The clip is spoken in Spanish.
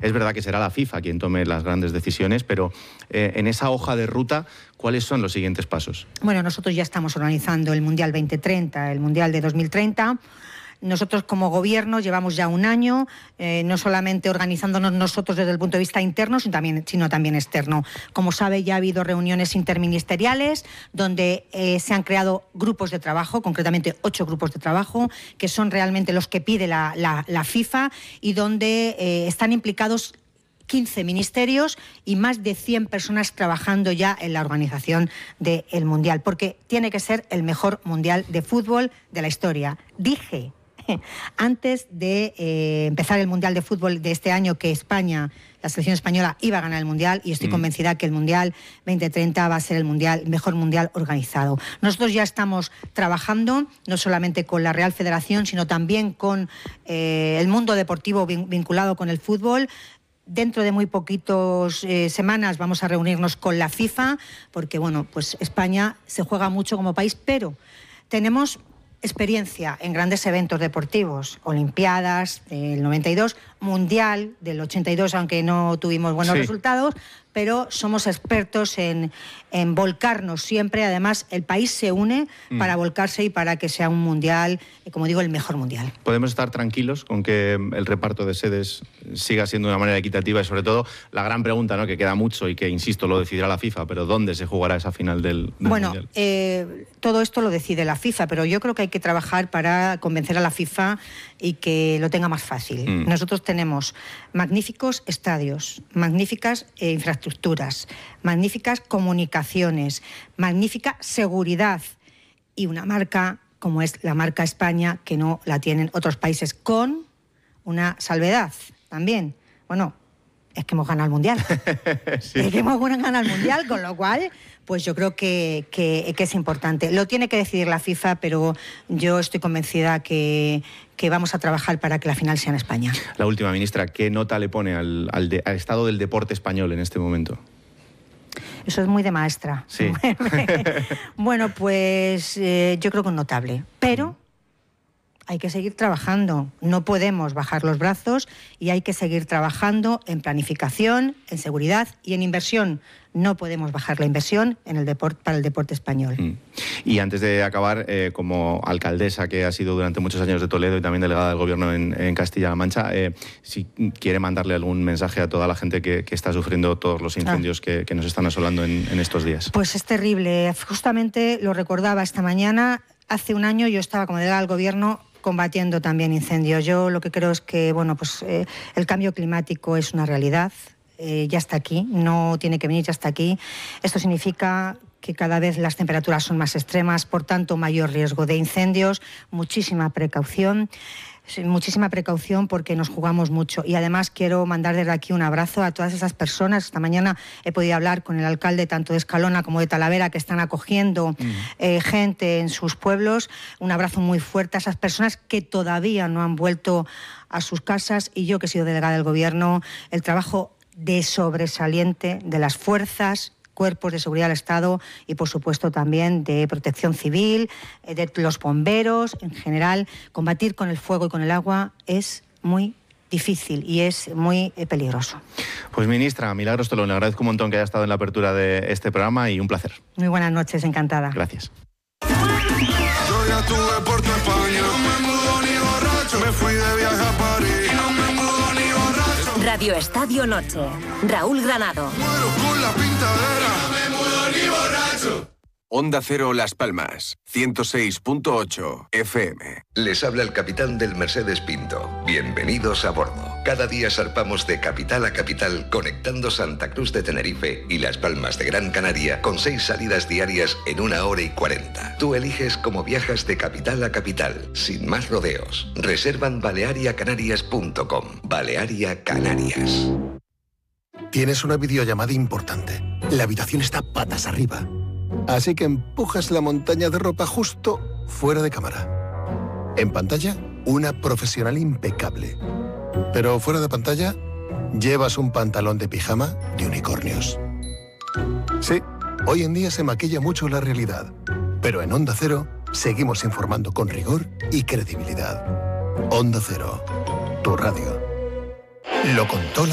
Es verdad que será la FIFA quien tome las grandes decisiones, pero en esa hoja de ruta, ¿cuáles son los siguientes pasos? Bueno, nosotros ya estamos organizando el Mundial 2030, el Mundial de 2030. Nosotros como gobierno llevamos ya un año, no solamente organizándonos nosotros desde el punto de vista interno, sino también externo. Como sabe, ya ha habido reuniones interministeriales donde se han creado grupos de trabajo, concretamente 8 grupos de trabajo, que son realmente los que pide la FIFA y donde están implicados 15 ministerios y más de 100 personas trabajando ya en la organización del Mundial, porque tiene que ser el mejor Mundial de fútbol de la historia. Dije antes de empezar el Mundial de Fútbol de este año que España, la selección española, iba a ganar el Mundial, y estoy convencida que el Mundial 2030 va a ser el mejor Mundial organizado. Nosotros ya estamos trabajando, no solamente con la Real Federación, sino también con el mundo deportivo vinculado con el fútbol. Dentro de muy poquitas semanas vamos a reunirnos con la FIFA, porque bueno, pues España se juega mucho como país, pero tenemos experiencia en grandes eventos deportivos, Olimpiadas del 92, Mundial del 82, aunque no tuvimos buenos resultados, pero somos expertos en volcarnos siempre. Además, el país se une para volcarse y para que sea un mundial, como digo, el mejor mundial. ¿Podemos estar tranquilos con que el reparto de sedes siga siendo de una manera equitativa? Y sobre todo, la gran pregunta, ¿no?, que queda mucho y que, insisto, lo decidirá la FIFA, pero ¿dónde se jugará esa final del mundial? Todo esto lo decide la FIFA, pero yo creo que hay que trabajar para convencer a la FIFA y que lo tenga más fácil. Nosotros tenemos magníficos estadios, magníficas infraestructuras, magníficas comunicaciones, magnífica seguridad y una marca como es la marca España, que no la tienen otros países, con una salvedad también. Bueno, es que hemos ganado el Mundial. Sí. Es que hemos ganado el Mundial, con lo cual, pues yo creo que es importante. Lo tiene que decidir la FIFA, pero yo estoy convencida que vamos a trabajar para que la final sea en España. La última, ministra, ¿qué nota le pone al estado del deporte español en este momento? Eso es muy de maestra. Sí. Bueno, pues yo creo que es notable, pero hay que seguir trabajando, no podemos bajar los brazos y hay que seguir trabajando en planificación, en seguridad y en inversión. No podemos bajar la inversión en el para el deporte español. Y antes de acabar, como alcaldesa que ha sido durante muchos años de Toledo y también delegada del Gobierno en Castilla-La Mancha, si quiere mandarle algún mensaje a toda la gente que está sufriendo todos los incendios que nos están asolando en estos días. Pues es terrible. Justamente lo recordaba esta mañana. Hace un año yo estaba como delegada del Gobierno combatiendo también incendios. Yo lo que creo es que el cambio climático es una realidad, ya está aquí, no tiene que venir, ya está aquí. Esto significa que cada vez las temperaturas son más extremas, por tanto mayor riesgo de incendios, muchísima precaución porque nos jugamos mucho. Y además quiero mandar desde aquí un abrazo a todas esas personas. Esta mañana he podido hablar con el alcalde tanto de Escalona como de Talavera, que están acogiendo gente en sus pueblos. Un abrazo muy fuerte a esas personas que todavía no han vuelto a sus casas. Y yo, que he sido delegada del Gobierno, el trabajo de sobresaliente de las fuerzas, cuerpos de seguridad del Estado y, por supuesto, también de protección civil, de los bomberos, en general. Combatir con el fuego y con el agua es muy difícil y es muy peligroso. Pues, ministra, Milagros Tolón, le agradezco un montón que haya estado en la apertura de este programa y un placer. Muy buenas noches, encantada. Gracias. Yo ya estuve por tu España, no me mudo ni borracho, me fui de viaje a París, no me mudo ni borracho. Radio Estadio Noche, Raúl Granado. Muero con la pintadera, no me mudo ni borracho. Onda Cero Las Palmas, 106.8 FM. Les habla el capitán del Mercedes Pinto. Bienvenidos a bordo. Cada día zarpamos de capital a capital, conectando Santa Cruz de Tenerife y Las Palmas de Gran Canaria con 6 salidas diarias en 1 hora y 40. Tú eliges cómo viajas de capital a capital, sin más rodeos. Reserva en baleariacanarias.com. Balearia Canarias. Tienes una videollamada importante. La habitación está patas arriba. Así que empujas la montaña de ropa justo fuera de cámara. En pantalla, una profesional impecable. Pero fuera de pantalla, llevas un pantalón de pijama de unicornios. Sí, hoy en día se maquilla mucho la realidad. Pero en Onda Cero, seguimos informando con rigor y credibilidad. Onda Cero, tu radio. Lo contó la